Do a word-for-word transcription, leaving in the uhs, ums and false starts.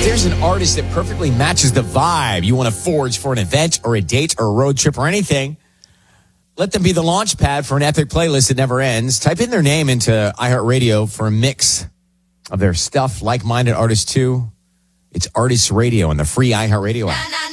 there's an artist that perfectly matches the vibe you want to forge for an event or a date or a road trip or anything, let them be the launch pad for an epic playlist that never ends. Type in their name into iHeartRadio for a mix of their stuff. Like-minded artists, too. It's Artists Radio on the free iHeartRadio app.